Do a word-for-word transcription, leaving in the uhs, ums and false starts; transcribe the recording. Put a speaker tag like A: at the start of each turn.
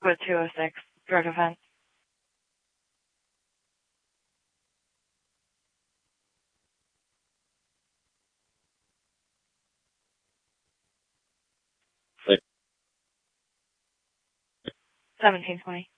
A: with two oh six, drug offense. seventeen twenty.